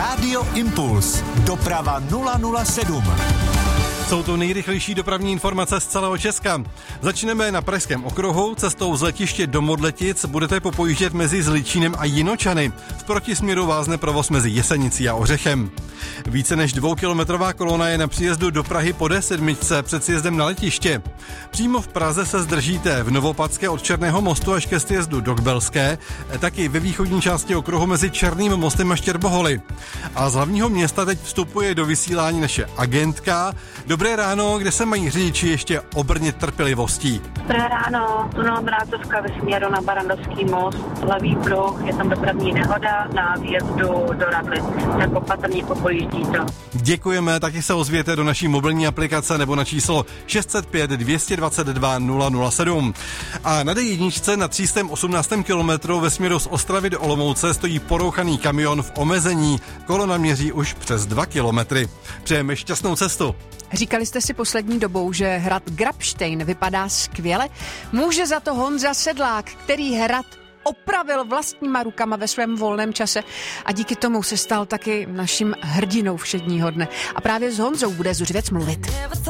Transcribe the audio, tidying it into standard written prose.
Rádio Impuls. Doprava 007. Jsou to nejrychlejší dopravní informace z celého Česka. Začneme na Pražském okruhu. Cestou z letiště do Modletic budete popojíždět mezi Zličínem a Jinočany. V protisměru vázne provoz mezi Jesenicí a Ořechem. Více než 2kilometrová kolona je na příjezdu do Prahy po D7 před sjezdem na letiště. Přímo v Praze se zdržíte v Novopadské od Černého mostu až ke sjezdu do Kbelské, taky ve východní části okruhu mezi Černým mostem a Štěrboholy. A z hlavního města teď vstupuje do vysílání naše agentka. Dobré ráno, kde se mají řidiči ještě obrnit trpělivostí? Dobré ráno, tunel Mrázovka ve směru na Barandovský most, levý pruh, je tam dopravní nehoda na výjezdu do Radlic, tak opatrně popojíždí to. Děkujeme, taky se ozvěte do naší mobilní aplikace nebo na číslo 605 222 007. A na D1 na 318. kilometru ve směru z Ostravy do Olomouce stojí porouchaný kamion v omezení. Kolona měří už přes 2 kilometry. Přejeme šťastnou cestu. Říkali jste si poslední dobou, že hrad Grabštejn vypadá skvěle? Může za to Honza Sedlák, který hrad opravil vlastníma rukama ve svém volném čase a díky tomu se stal taky naším hrdinou všedního dne. A právě s Honzou bude Zuřivec mluvit.